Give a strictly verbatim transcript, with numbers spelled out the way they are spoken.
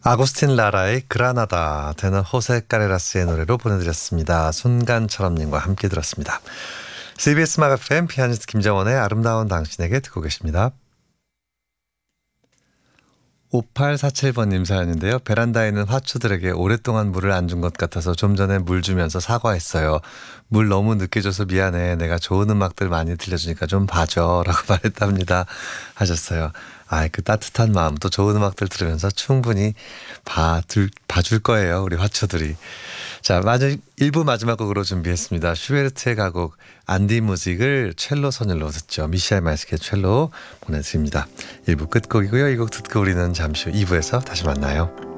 아고스틴 라라의 그라나다, 테너 호세 까레라스의 노래로 보내드렸습니다. 순간처럼님과 함께 들었습니다. 씨비에스 음악 에프엠 피아니스트 김정원의 아름다운 당신에게 듣고 계십니다. 오팔사칠 번님 사연인데요. 베란다에 있는 화초들에게 오랫동안 물을 안 준 것 같아서 좀 전에 물 주면서 사과했어요. 물 너무 늦게 줘서 미안해. 내가 좋은 음악들 많이 들려주니까 좀 봐줘 라고 말했답니다 하셨어요. 아, 그 따뜻한 마음, 또 좋은 음악들 들으면서 충분히 봐줄, 봐줄 거예요, 우리 화초들이. 자, 마지막 일 부 마지막 곡으로 준비했습니다. 슈베르트의 가곡 안디 무직을 첼로 선율로 듣죠. 미셸 마이스케 첼로 보내드립니다. 일 부 끝곡이고요. 이 곡 듣고 우리는 잠시 후 이 부에서 다시 만나요.